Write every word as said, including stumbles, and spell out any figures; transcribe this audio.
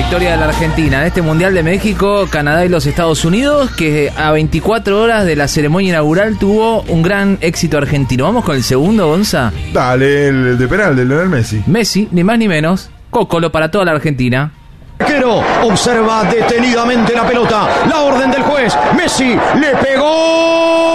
victoria de la Argentina en este Mundial de México, Canadá y los Estados Unidos, que a veinticuatro horas de la ceremonia inaugural tuvo un gran éxito argentino. Vamos con el segundo, Gonza. Dale, el de penal, de Lionel Messi. Messi, ni más ni menos. Cócolo para toda la Argentina. Arquero observa detenidamente la pelota. La orden del juez. Messi le pegó.